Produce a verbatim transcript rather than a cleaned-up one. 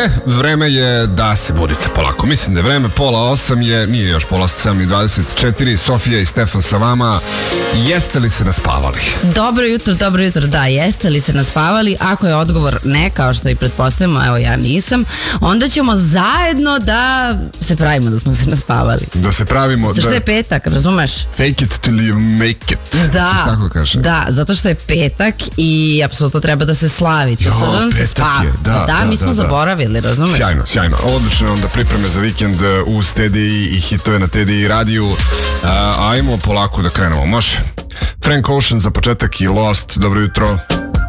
E, vreme je da se budite polako. Mislim da je vreme, pola osam je, nije još pola sedam i dvadeset četiri. Sofija i Stefan sa vama. Jeste li se naspavali? Dobro jutro, dobro jutro, da, jeste li se naspavali? Ako je odgovor ne, kao što i pretpostavimo, evo ja nisam, onda ćemo zajedno da se pravimo da smo se naspavali. Da se pravimo... Zato što da... je petak, razumeš? Fake it till you make it. Da, se tako kaže. Da, zato što je petak i apsolutno treba da se slavi. To Jo, sad se spava. Da, da, da, mi smo da, da. zaboravili, razumeš? Sjajno, sjajno. Odlične onda pripreme za vikend uz T D I i hitove na T D I radiju. Uh, ajmo polako da krenemo, može? Frank Ocean za početak i Lost, dobro jutro.